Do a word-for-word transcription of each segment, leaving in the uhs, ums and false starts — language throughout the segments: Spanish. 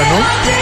¿no?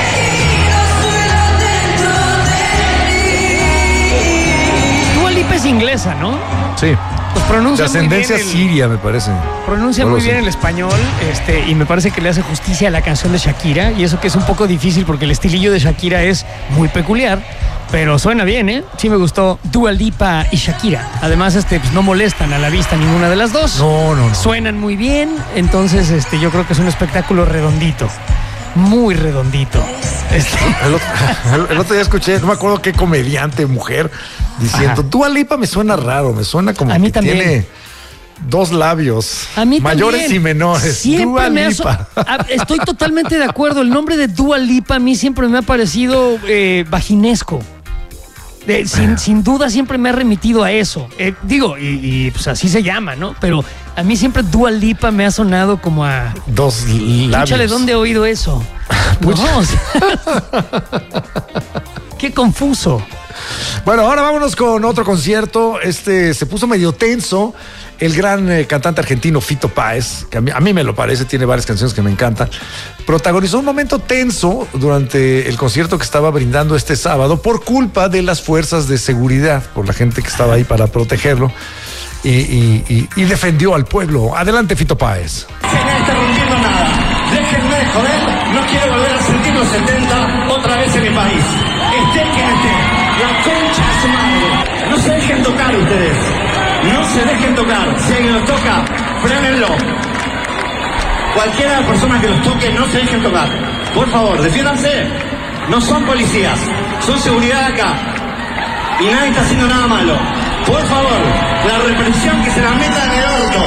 Dua Lipa es inglesa, ¿no? Sí. Pues pronuncia de ascendencia muy bien el, siria, me parece. Pronuncia no muy sé. bien el español, este, y me parece que le hace justicia a la canción de Shakira, y eso que es un poco difícil porque el estilillo de Shakira es muy peculiar, pero suena bien, ¿eh? Sí me gustó Dua Lipa y Shakira. Además, este, pues no molestan a la vista ninguna de las dos. No, no, no. Suenan muy bien, entonces este, yo creo que es un espectáculo redondito. Muy redondito. Este. El, otro, el, el otro día escuché, no me acuerdo qué comediante mujer diciendo, Ajá. Dua Lipa me suena raro, me suena como A mí que también. tiene dos labios, A mí mayores también. y menores. Siempre Dua me ha Lipa. so- a- Estoy totalmente de acuerdo. El nombre de Dua Lipa a mí siempre me ha parecido eh, vaginesco. De- sin, sin duda siempre me ha remitido a eso. Eh, digo, y, y, pues así se llama, ¿no? Pero a mí siempre Dua Lipa me ha sonado como a... Dos labios. Púchale, ¿dónde he oído eso? No, o sea, qué confuso. Bueno, ahora vámonos con otro concierto. Este se puso medio tenso. El gran eh, cantante argentino Fito Páez, que a mí, a mí me lo parece, tiene varias canciones que me encantan, protagonizó un momento tenso durante el concierto que estaba brindando este sábado por culpa de las fuerzas de seguridad, por la gente que estaba ahí para protegerlo, y, y, y, y defendió al pueblo. Adelante, Fito Páez. Se me está rompiendo nada. Déjenme de joder. No quiero volver a sentir los setenta otra vez en mi país. Esté quien esté. La concha de su madre. No se dejen tocar ustedes. No se dejen tocar. Si alguien los toca, frénenlo. Cualquiera de las personas que los toque, no se dejen tocar. Por favor, defiéndanse. No son policías. Son seguridad acá. Y nadie está haciendo nada malo. Por favor, la represión que se la meta en el orto.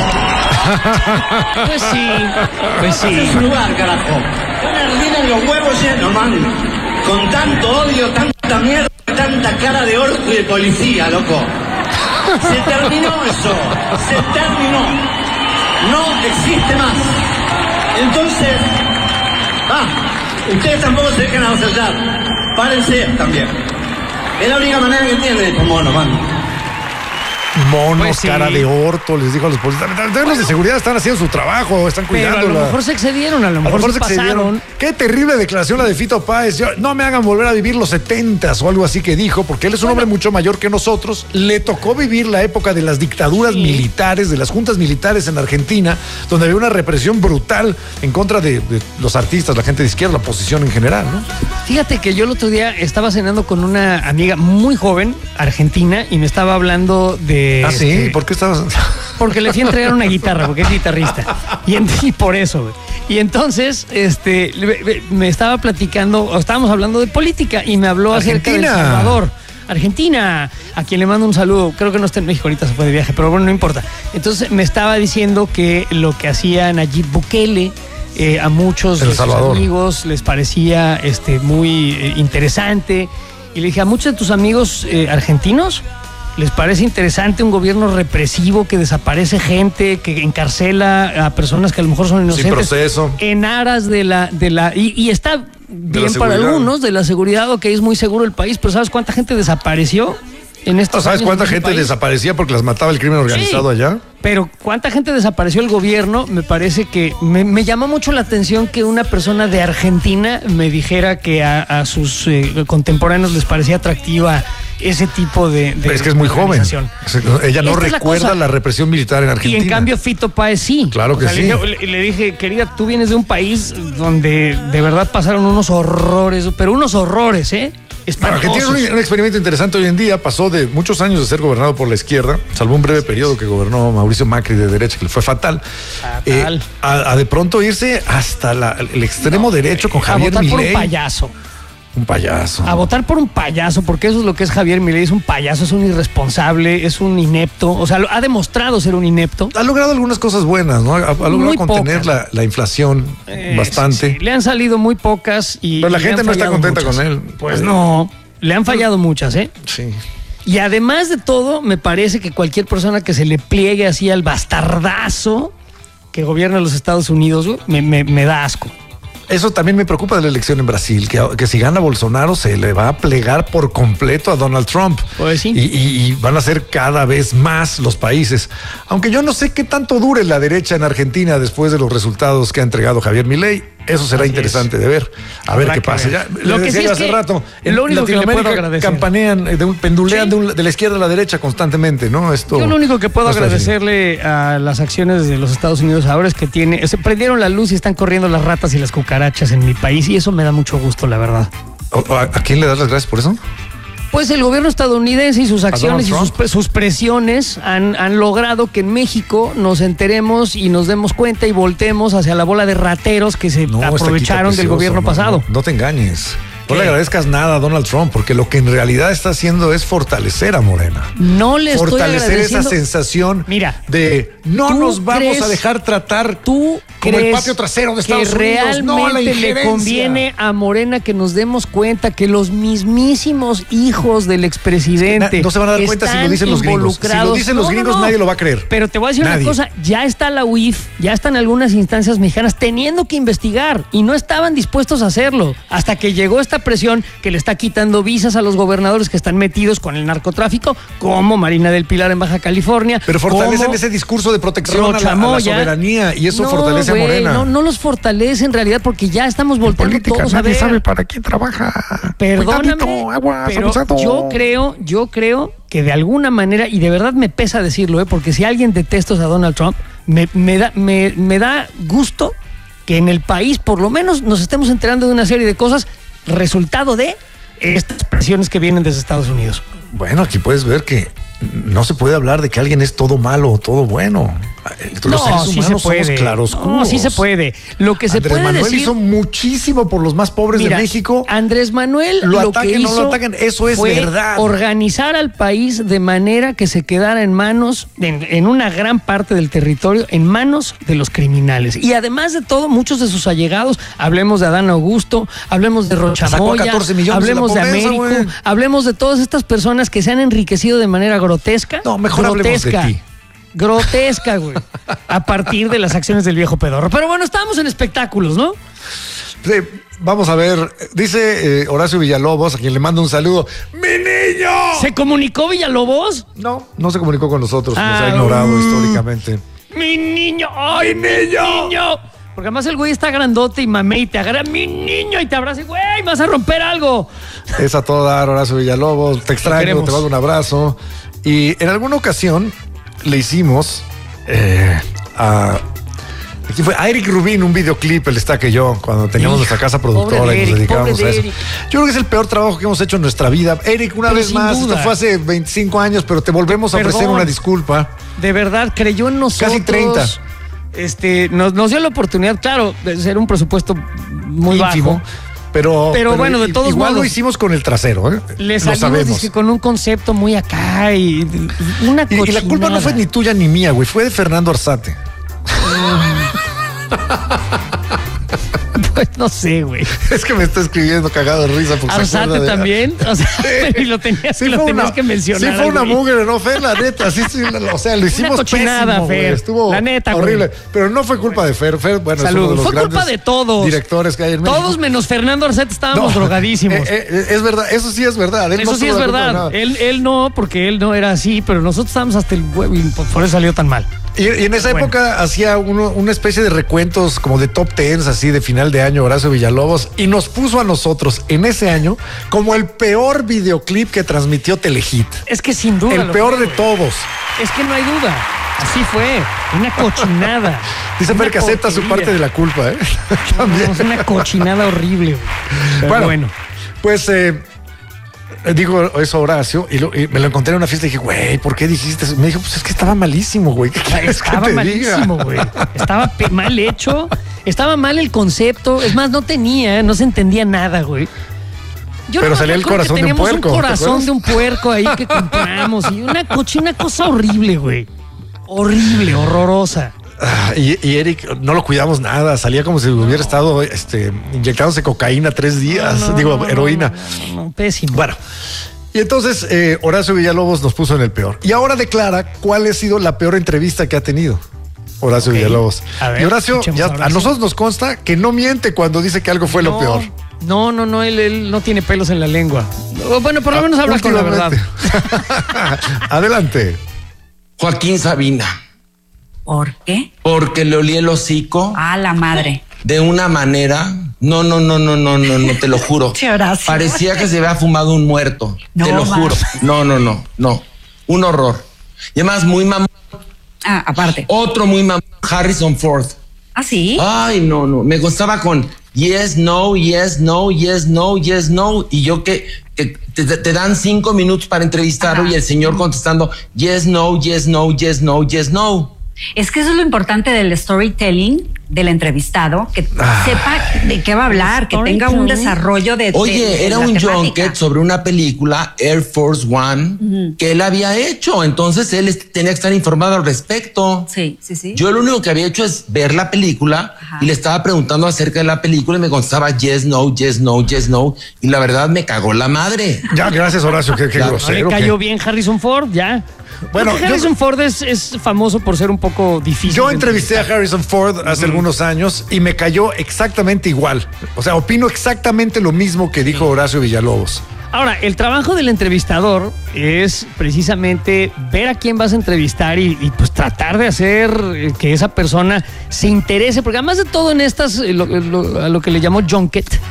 Pues sí, pues sí. En su lugar, carajo. Van tienen los huevos llenos, man. Con tanto odio, tanta mierda, tanta cara de orto y de policía, loco. Se terminó eso. Se terminó. No existe más. Entonces, ah, ustedes tampoco se dejen avasallar. Párense también. Es la única manera que tienen como mono, man. Monos, Pues sí. cara de orto, les dijo a los policías. Los de seguridad están haciendo su trabajo, están Pero a cuidándola. lo mejor se excedieron, a lo A lo mejor, mejor se se excedieron. pasaron. Qué terrible declaración la de Fito Páez. Yo- no me hagan volver a vivir los setentas o algo así que dijo, porque él es un hombre mucho mayor que nosotros. Le tocó vivir la época de las dictaduras Sí. militares, de las juntas militares en Argentina, donde había una represión brutal en contra de, de los artistas, la gente de izquierda, la oposición en general, ¿no? Fíjate que yo el otro día estaba cenando con una amiga muy joven, argentina, y me estaba hablando de... Ah, sí, este, ¿por qué estabas...? Porque le fui a entregar una guitarra, porque es guitarrista. Y, en- y por eso, güey. Y entonces, este, le- me estaba platicando, o estábamos hablando de política, y me habló acerca de El Argentina. Salvador. Argentina, a quien le mando un saludo. Creo que no está en México, ahorita se fue de viaje, pero bueno, no importa. Entonces me estaba diciendo que lo que hacía Nayib Bukele, eh, a muchos El de sus Salvador. amigos les parecía este, muy eh, interesante. Y le dije, a muchos de tus amigos eh, argentinos les parece interesante un gobierno represivo que desaparece gente, que encarcela a personas que a lo mejor son Sin inocentes. proceso. En aras de la... De la y, y está bien para seguridad. algunos, de la seguridad, ok, es muy seguro el país, pero ¿sabes cuánta gente desapareció en estos ¿Sabes años cuánta en ese gente país? desaparecía porque las mataba el crimen organizado Sí. allá? Pero cuánta gente desapareció el gobierno, me parece que me, me llamó mucho la atención que una persona de Argentina me dijera que a, a sus eh, contemporáneos les parecía atractiva ese tipo de, de Pero es que es muy joven. organización. Ella no Esta es la recuerda cosa. la represión militar en Y Argentina. en cambio Fito Páez sí. Claro que O sea, sí. Le dije, le- le dije, querida, tú vienes de un país donde de verdad pasaron unos horrores, pero unos horrores, ¿eh? Bueno, Argentina es un, Espantosos. un experimento interesante hoy en día. Pasó de muchos años de ser gobernado por la izquierda, salvo un breve periodo que gobernó Mauricio Macri de derecha, que le fue fatal, Fatal. Eh, a, a de pronto irse hasta la- el extremo derecho con A Javier votar por un Milei. payaso. Un payaso. A votar por un payaso, porque eso es lo que es Javier Milei, es un payaso, es un irresponsable, es un inepto, o sea, lo- ha demostrado ser un inepto. Ha logrado algunas cosas buenas, ¿no? Ha, ha logrado Muy contener pocas. la, la inflación Eh, bastante. sí, sí, le han salido muy pocas y... Pero la y le gente han no está fallado contenta muchas. con él. Pues no, le han fallado muchas, ¿eh? Sí. Y además de todo, me parece que cualquier persona que se le pliegue así al bastardazo que gobierna los Estados Unidos, güey, me, me- me da asco. Eso también me preocupa de la elección en Brasil, que, que si gana Bolsonaro se le va a plegar por completo a Donald Trump. Pues sí. Y, y- y van a ser cada vez más los países. Aunque yo no sé qué tanto dure la derecha en Argentina después de los resultados que ha entregado Javier Milei. Eso será Así interesante es. de ver. A Habrá ver qué que pasa. ver. Ya, Lo les que sí decía es hace que rato, en lo único que le puedo Latinoamérica agradecer. campanean, eh, de un- pendulean Sí. de, un- de la izquierda a la derecha constantemente, ¿no? Esto. Yo lo único que puedo no está agradecerle a las acciones de los Estados Unidos ahora es que tiene, se prendieron la luz y están corriendo las ratas y las cucarachas en mi país y eso me da mucho gusto, la verdad. definido. ¿A, a quién le das las gracias por eso? Pues el gobierno estadounidense y sus acciones y Donald sus, pre- sus presiones han, han logrado que en México nos enteremos y nos demos cuenta y voltemos hacia la bola de rateros que se No, está aprovecharon del precioso, gobierno no, pasado. No, no te engañes. No ¿Qué? le agradezcas nada a Donald Trump, porque lo que en realidad está haciendo es fortalecer a Morena. No le estoy Fortalecer esa agradeciendo. sensación Mira, de no ¿tú nos vamos crees- a dejar tratar ¿Tú como el crees patio trasero de Estados que Unidos? realmente No a la le injerencia. conviene a Morena que nos demos cuenta que los mismísimos hijos del expresidente Na- no se van a dar cuenta si lo están dicen los gringos. Si lo involucrados? dicen los No, no, gringos, no. nadie lo va a creer. Pero te voy a decir Nadie. una cosa, ya está la U I F, ya están algunas instancias mexicanas teniendo que investigar y no estaban dispuestos a hacerlo hasta que llegó esta presión que le está quitando visas a los gobernadores que están metidos con el narcotráfico, como Marina del Pilar en Baja California. Pero fortalecen como ese discurso de protección a la, a la Rochamoya. soberanía y eso No, fortalece güey, a Morena. No, no los fortalece en realidad porque ya estamos volteando todos a ver. para quién trabaja. Perdóname, Cuidadito, aguas, pero abusado. yo creo, yo creo que de alguna manera, y de verdad me pesa decirlo, ¿eh? Porque si alguien detesta a Donald Trump, me, me, da, me, me da gusto que en el país por lo menos nos estemos enterando de una serie de cosas resultado de estas presiones que vienen desde Estados Unidos. Bueno, aquí puedes ver que no se puede hablar de que alguien es todo malo o todo bueno. Los seres sí humanos se puede. somos claroscuros. No, sí se puede. Lo que se Andrés puede Manuel decir... hizo muchísimo por los más pobres Mira, de México. Andrés Manuel Lo lo, ataquen, que no hizo lo ataquen, eso es fue verdad. organizar al país de manera que se quedara en manos, en, en una gran parte del territorio, en manos de los criminales. Y además de todo, muchos de sus allegados, hablemos de Adán Augusto, hablemos de Rochamoya, catorce millones hablemos de de, la pobreza, Américo, güey. hablemos de todas estas personas que se han enriquecido de manera grotesca. No, mejor hablemos de grotesca. ti. Grotesca, güey. A partir de las acciones del viejo pedorro. Pero bueno, estábamos en espectáculos, ¿no? Sí, vamos a ver, dice eh, Horacio Villalobos, a quien le mando un saludo. ¡Mi niño! ¿Se comunicó Villalobos? No, no se comunicó con nosotros, nos Ah, ha ignorado uh. históricamente. ¡Mi niño! ¡Ay, ¡Mi niño! niño! Porque además el güey está grandote y mamé y te agarra mi niño y te abraza y güey, vas a romper algo. Es a todo dar, Horacio Villalobos, te extraño, queremos. te mando un abrazo. Y en alguna ocasión le hicimos eh, a... Aquí fue a Eric Rubín un videoclip, el está que yo, cuando teníamos Hija, nuestra casa productora pobre de y nos Eric, dedicábamos pobre a de eso. Eric. Yo creo que es el peor trabajo que hemos hecho en nuestra vida. Eric, una Pero vez sin más, duda. esto fue hace veinticinco años, pero te volvemos a Perdón. ofrecer una disculpa. De verdad, creyó en nosotros. Casi treinta. Este, nos, nos dio la oportunidad, claro, de ser un presupuesto muy Ínfimo. bajo. Pero, Pero bueno, de i- todos igual modos. lo hicimos con el trasero, ¿eh? Le Lo salimos sabemos. dizque, con un concepto muy acá y una Y, y la culpa no cochinada. fue ni tuya ni mía, güey, fue de Fernando Arzate. Pues no sé, güey. Es que me está escribiendo cagado de risa porque se acuerda Arzate de- también. O sea, y lo tenías, Sí lo fue tenías una- que mencionar. Sí fue una güey. mugre, ¿no, Fer? La neta, sí, sí, o sea, lo hicimos cochinada, pésimo, güey. Fer. Estuvo La neta, güey. horrible. Pero no fue culpa de Fer. Fer, bueno, es uno Saludos. de los Fue culpa grandes de todos. directores que hay en México. Todos menos Fernando Arzate estábamos No, drogadísimos. eh, eh, es verdad, eso sí es verdad. Él Eso no sí tuvo es la culpa de verdad. nada. Él, él no, porque él no era así, pero nosotros estábamos hasta el huevo y por por eso salió tan mal. Y, y en esa Bueno. época hacía uno, una especie de recuentos como de top tens así de final de año, Horacio Villalobos, y nos puso a nosotros en ese año como el peor videoclip que transmitió Telehit. Es que sin duda. El lo peor fue, de güey. todos. Es que no hay duda. Así fue. Una cochinada. Dice Una Fer que acepta su porquería. parte de la culpa, ¿eh? No, También. es una cochinada horrible. güey. Pero Bueno, bueno. pues eh, digo eso a Horacio y, lo- y me lo encontré en una fiesta y dije, güey, ¿por qué dijiste eso? Me dijo, pues es que estaba malísimo, güey. ¿Qué quieres que Estaba te malísimo, diga? güey. Estaba pe- mal hecho. Estaba mal el concepto. Es más, no tenía, no se entendía nada, güey. Yo Pero nomás salía me el acuerdo corazón que de un teníamos puerco, un ¿te corazón acuerdas? de un puerco ahí que compramos y una cochina cosa horrible, güey. Horrible, horrorosa. Ah, y, y Eric, no lo cuidamos nada. Salía como si hubiera estado este, inyectándose cocaína tres días. No, no, digo, no, no, heroína. no, no, no, pésimo. Bueno, y entonces eh, Horacio Villalobos nos puso en el peor. Y ahora declara cuál ha sido la peor entrevista que ha tenido Horacio Ok. Villalobos. A ver, y Horacio, escuchemos ya, a a Horacio. nosotros nos consta que no miente cuando dice que algo fue lo No, peor. No, no, no, él, él no tiene pelos en la lengua. O, Bueno, por lo menos habla con la verdad. Últimamente. Adelante. Joaquín Sabina, ¿Por qué? porque le olí el hocico A la madre. de una manera. No, no, no, no, no, no, no, te lo juro. Sí, Horacio. Parecía que se había fumado un muerto. No, te lo ma. juro. No, no, no, no. Un horror. Y además, muy mamón. Ah, aparte. Otro muy mamón, Harrison Ford. ¿Ah, sí? Ay, no, no. Me costaba con yes, no, yes, no, yes, no, yes, no. Y yo que, que te, te dan cinco minutos para entrevistarlo. Ajá. Y el señor contestando yes, no, yes, no, yes, no, yes, no. Es que eso es lo importante del storytelling del entrevistado, que Ah. sepa de qué va a hablar, que tenga un desarrollo de. Oye, de- de era la un temática. junket sobre una película, Air Force One, que él había hecho. Entonces él est- tenía que estar informado al respecto. Sí, sí, sí. Yo lo único que había hecho es ver la película. Ajá. Y le estaba preguntando acerca de la película y me contestaba yes, no, yes, no, yes, no. Y la verdad me cagó la madre. Ya, gracias, Horacio. Qué, qué Ya, ¿No le grosero. cayó qué- bien Harrison Ford? Ya. Bueno, Bueno, yo- Harrison Ford es, es famoso por ser un poco difícil. Yo de entrevisté a entrevistar. Harrison Ford hace algunos años y me cayó exactamente igual. O sea, opino exactamente lo mismo que dijo Horacio Villalobos. Ahora, el trabajo del entrevistador es precisamente ver a quién vas a entrevistar y, y, pues tratar de hacer eh, que esa persona se interese, porque además de todo en estas, eh, lo, lo- a lo que le llamó junket,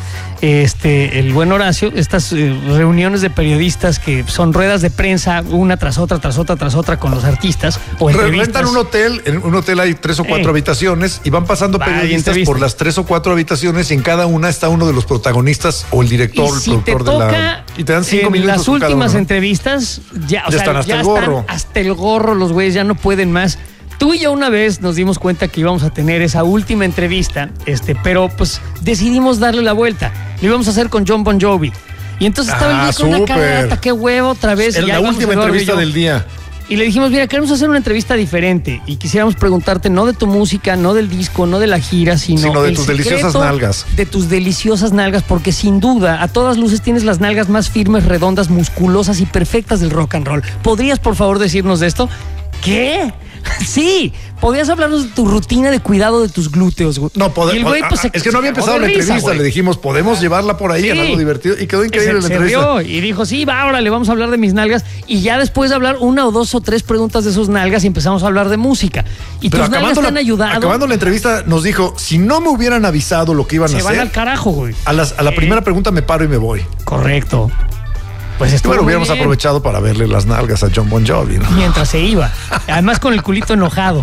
este, el buen Horacio, estas eh, reuniones de periodistas que son ruedas de prensa una tras otra, tras otra, tras otra con los artistas o Re- entrevistas. Rentan un hotel, en un hotel hay tres o cuatro Eh. habitaciones y van pasando Va, y periodistas entrevistas. por las tres o cuatro habitaciones y en cada una está uno de los protagonistas o el director, Y el si te productor de toca la... Y te dan cinco en minutos las con cada últimas uno, ¿no? entrevistas, ya, o Ya sea, están hasta ya el gorro. están hasta el gorro los güeyes, ya no pueden más. Tú y yo una vez nos dimos cuenta que íbamos a tener esa última entrevista, este, pero pues decidimos darle la vuelta. Lo íbamos a hacer con John Bon Jovi. Y entonces estaba el Ah, güey con una súper. carata, qué huevo, otra vez. y En ya la íbamos última Eduardo y entrevista yo. del día. Y le dijimos, mira, queremos hacer una entrevista diferente y quisiéramos preguntarte no de tu música, no del disco, no de la gira, sino, Sino de el tus secreto deliciosas nalgas. De tus deliciosas nalgas, porque sin duda, a todas luces tienes las nalgas más firmes, redondas, musculosas y perfectas del rock and roll. ¿Podrías, por favor, decirnos de esto? ¿Qué? Sí, podrías hablarnos de tu rutina de cuidado de tus glúteos. güey. No, pode- Y el güey, pues, se- es que no había se cagó empezado de la risa, entrevista. güey. Le dijimos, podemos llevarla por ahí, Sí. en algo divertido. Y quedó increíble se, la se entrevista. rió y dijo, sí, va, ahora le vamos a hablar de mis nalgas. Y ya después de hablar una o dos o tres preguntas de sus nalgas y empezamos a hablar de música. Y Pero tus nalgas acabando te han la, ayudado. acabando la entrevista nos dijo, si no me hubieran avisado lo que iban a Se van hacer, al carajo, güey. a, las- a la Eh. primera pregunta me paro y me voy. Correcto. Pues Y estuvo bueno, muy hubiéramos bien. aprovechado para verle las nalgas a John Bon Jovi, ¿no? Mientras se iba. Además con el culito enojado.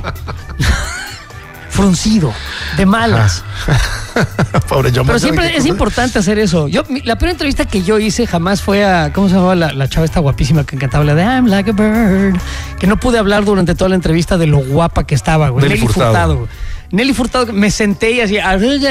Fruncido. De malas. Pobre John Pero Bon Jovi. siempre ¿qué es cosa? importante hacer eso. Yo, mi- la primera entrevista que yo hice jamás fue a, ¿cómo se llamaba la, la chava esta guapísima que cantaba la de I'm like a bird? Que no pude hablar durante toda la entrevista de lo guapa que estaba, güey. Nelly Furtado. güey. Nelly Furtado, me senté y así.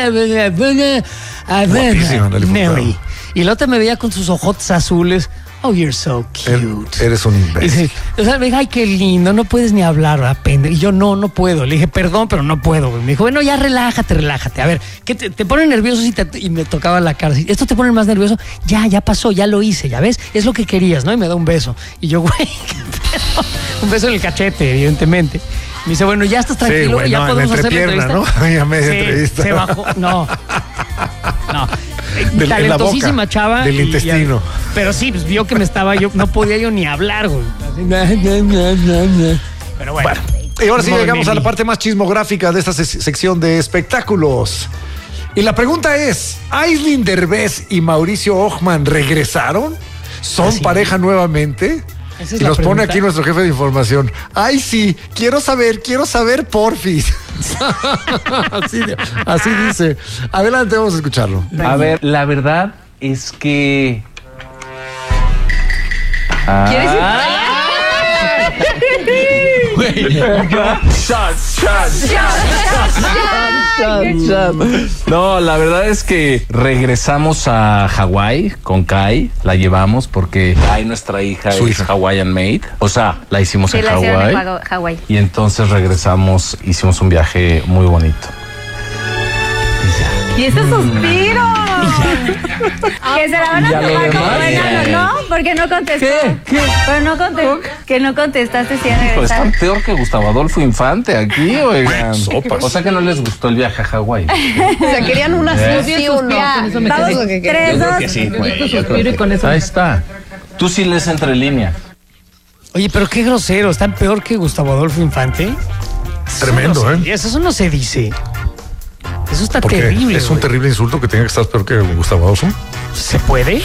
Guapísima, Nelly Furtado. Nelly. Y la otra me veía con sus ojotes azules. Oh, you're so Er- cute. Eres un Y imbécil. dice, o sea, me dijo, ay, qué lindo, no puedes ni hablar, ¿verdad, pendejo? Y yo, no, no puedo. Le dije, perdón, pero no puedo. güey. Me dijo, bueno, ya relájate, relájate. A ver, ¿qué te, te pone nervioso si te, y me tocaba la cara? así, ¿esto te pone más nervioso? Ya, ya pasó, ya lo hice, ya ves, es lo que querías, ¿no? Y me da un beso. Y yo, güey, ¿qué pedo? Un beso en el cachete, evidentemente. Me dice, bueno, ya estás tranquilo, güey, ya no, en la podemos hacer la entrepierna, entrevista. ¿no? Ya media Sí, entrevista. Se bajó, no. No. Del- en la Talentosísima boca, chava. del y- y- intestino. pero sí, pues vio que me estaba yo, no podía yo ni hablar, güey. Pero bueno. Bueno, y ahora sí Modo llegamos a la Nelly. parte más chismográfica de esta se- sección de espectáculos. Y la pregunta es, ¿Aislinn Derbez y Mauricio Ochman regresaron? ¿Son Así. pareja nuevamente? Esa es Y la nos pone pregunta. aquí nuestro jefe de información. Ay, sí, quiero saber, quiero saber, porfis. así, así dice. Adelante, vamos a escucharlo. A ver, la verdad es que. ¿Quieres ir para allá? No, la verdad es que regresamos a Hawái con Kai, la llevamos porque Kai, nuestra hija, Su es hija. Hawaiian Made. O sea, la hicimos Sí, en la hicieron en Hawái. Hawa- Hawái. Y entonces regresamos, hicimos un viaje muy bonito. Y ese suspiro. Que se la van a Ya lo tomar como demás, regalo, eh. ¿no? Porque no contestó. ¿Qué? ¿Qué? Pero no contestó. Que no contestaste si era Pues regresar. están peor que Gustavo Adolfo Infante aquí, oigan. Sopas. O sea que no les gustó el viaje a Hawái. O sea, querían una Eh. sí, sí o no. Ya, Con eso me vamos, quedé. Lo que quería. tres, Yo creo dos. que sí, güey. Yo creo que- Ahí está. Tú sí lees entre líneas. Oye, pero qué grosero, están peor que Gustavo Adolfo Infante. Tremendo, Eso no se- ¿eh? Eso no se dice. Eso está ¿Por qué? terrible. ¿Es un güey. terrible insulto que tenga que estar peor que Gustavo Adolfo? ¿Se puede?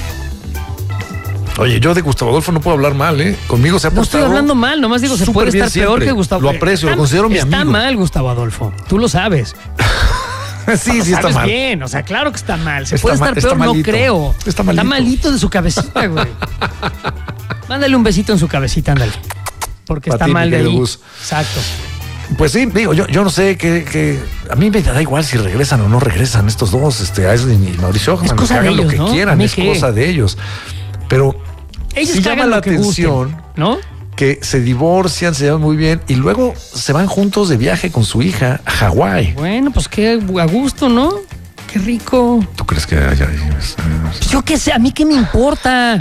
Oye, yo de Gustavo Adolfo no puedo hablar mal, ¿eh? Conmigo se ha No portado. estoy hablando mal, nomás digo, se súper puede bien estar peor siempre. que Gustavo. Lo aprecio, Está- lo considero mi Está amigo. mal, Gustavo Adolfo. Tú lo sabes. sí, Lo sí está sabes mal. bien, o sea, claro que está mal. Se Está puede ma- estar está peor, malito. no creo. Está malito. malito de su cabecita, güey. Mándale un besito en su cabecita, ándale. Porque Pa' está ti, mi mal de querido ahí. Gus. Exacto. Pues sí, digo, yo, yo no sé qué, qué- a mí me da igual si regresan o no regresan estos dos, este, Aislinn y Mauricio Hoffman, cosa que de hagan lo ellos, que ¿no? ¿A quieran, mí es qué? cosa de ellos. Pero Ellos sí que llama hagan la lo que gusten, atención, ¿no? que se divorcian, se llevan muy bien y luego se van juntos de viaje con su hija a Hawái. Bueno, pues qué a gusto, ¿no? Qué rico. ¿Tú crees que haya? Pues yo qué sé, a mí qué me importa.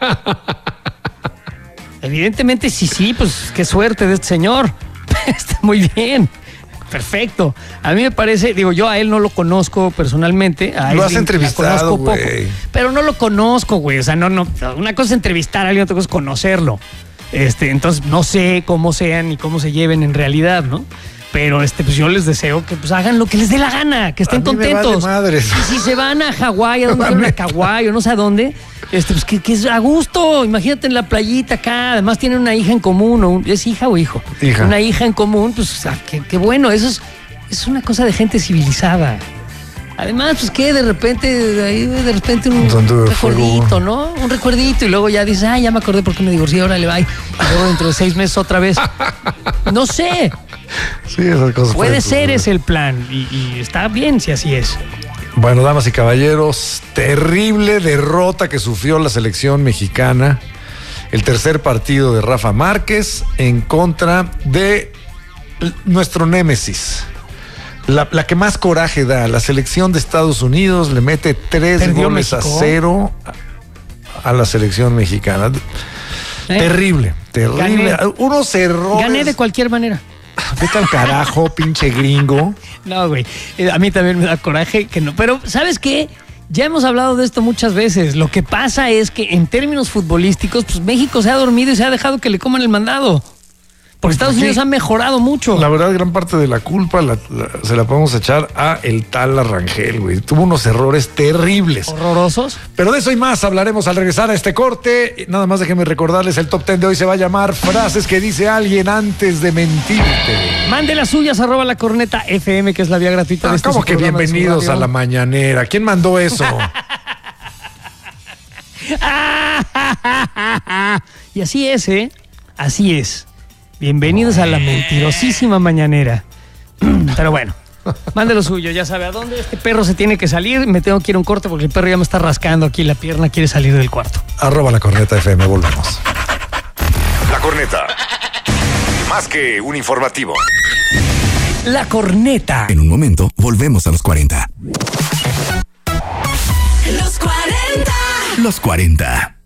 Evidentemente, sí, sí, pues qué suerte de este señor. Está muy bien. Perfecto. A mí me parece, digo, yo a él no lo conozco personalmente. A Lo has Aislinn la entrevistado, conozco poco, güey. pero no lo conozco, güey. O sea, no, no. Una cosa es entrevistar a alguien, otra cosa es conocerlo. Este, entonces no sé cómo sean ni cómo se lleven en realidad, ¿no? Pero este, pues yo les deseo que pues hagan lo que les dé la gana, que estén A mí me contentos. vale madres. Y si se van a Hawái, a donde quieran, a Kauai o no sé a dónde, este, pues que, que es a gusto. Imagínate en la playita acá. Además tienen una hija en común. O un- ¿Es hija o hijo? Hija. Una hija en común, pues o sea, qué, qué bueno. Eso es, es una cosa de gente civilizada. Además, pues que de repente, de ahí, de repente un Tanto de recuerdito, fuego. ¿no? Un recuerdito y luego ya dices, ah, ya me acordé por qué me divorcié, órale, bye. Y luego dentro de seis meses otra vez. No sé, Sí, esas cosas. puede pueden ser suceder. ese el plan y, y está bien si así es. Bueno, damas y caballeros, terrible derrota que sufrió la selección mexicana. El tercer partido de Rafa Márquez en contra de l- nuestro némesis. La, la que más coraje da, la selección de Estados Unidos le mete tres ¿Perdió goles México? a cero a, a la selección mexicana. ¿Eh? Terrible, terrible. Gané. Unos errores. Gané de cualquier manera. Vete al carajo, pinche gringo. No, güey. Eh, A mí también me da coraje que no. Pero, ¿sabes qué? Ya hemos hablado de esto muchas veces. Lo que pasa es que en términos futbolísticos, pues México se ha dormido y se ha dejado que le coman el mandado. Porque Estados Sí. Unidos ha mejorado mucho. La verdad, gran parte de la culpa la- la- se la podemos echar a el tal Arrangel, güey. Tuvo unos errores terribles. Horrorosos. Pero de eso y más hablaremos al regresar a este corte. Nada más déjenme recordarles, el top ten de hoy se va a llamar Frases que dice alguien antes de mentirte. Mande las suyas, arroba la corneta F M, que es la vía gratuita de Ah, este ¿Cómo su que programa de su bienvenidos radio. a la mañanera? ¿Quién mandó eso? Y así es, ¿eh? Así es. Bienvenidos a la mentirosísima mañanera. Pero bueno, mande lo suyo, ya sabe a dónde. Este perro se tiene que salir. Me tengo que ir a un corte porque el perro ya me está rascando aquí la pierna, quiere salir del cuarto. Arroba la corneta F M, volvemos. La corneta. Más que un informativo. La corneta. En un momento, volvemos a los cuarenta. Los cuarenta. Los cuarenta.